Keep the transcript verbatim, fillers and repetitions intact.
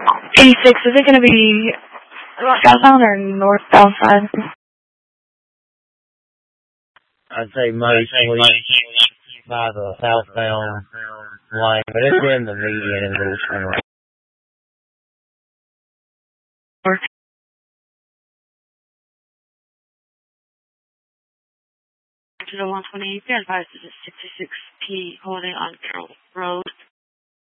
eighty-six, is it going to be southbound or northbound side? I'd say mostly by the southbound lane, but it's in the median and little corner. To the one twenty-eight, be advised to the sixty-six P holding on Carroll Road.